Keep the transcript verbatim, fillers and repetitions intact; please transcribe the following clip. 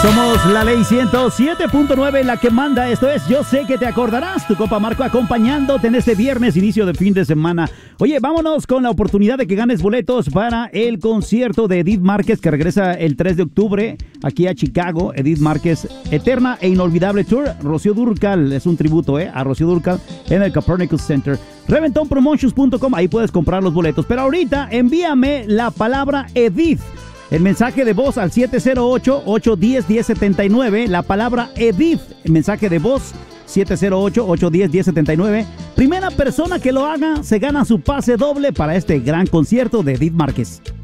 Somos la ley ciento siete punto nueve, la que manda. Esto es Yo Sé Que Te Acordarás. Tu compa Marco acompañándote en este viernes, inicio de fin de semana. Oye, vámonos con la oportunidad de que ganes boletos para el concierto de Edith Márquez, que regresa el tres de octubre aquí a Chicago. Edith Márquez, Eterna e Inolvidable Tour. Rocío Dúrcal, es un tributo eh, a Rocío Dúrcal en el Copernicus Center. Reventón Promotions punto com, ahí puedes comprar los boletos. Pero ahorita envíame la palabra Edith. El mensaje de voz al siete cero ocho, ocho uno cero, uno cero siete nueve. La palabra Edith. El mensaje de voz siete cero ocho, ocho uno cero, uno cero siete nueve. Primera persona que lo haga se gana su pase doble para este gran concierto de Edith Márquez.